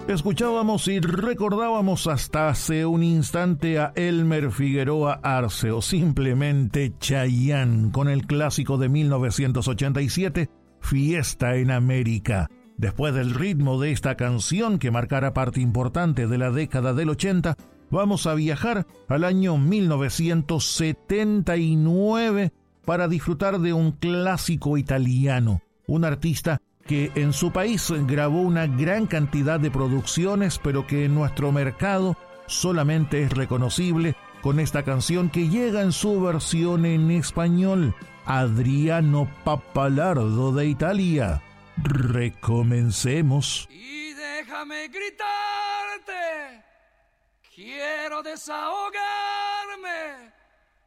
Escuchábamos y recordábamos hasta hace un instante a Elmer Figueroa Arce, o simplemente Chayanne, con el clásico de 1987, Fiesta en América. Después del ritmo de esta canción, que marcará parte importante de la década del 80, vamos a viajar al año 1979 para disfrutar de un clásico italiano, un artista que en su país grabó una gran cantidad de producciones, pero que en nuestro mercado solamente es reconocible con esta canción que llega en su versión en español, Adriano Pappalardo de Italia. Recomencemos. Y déjame gritarte, quiero desahogar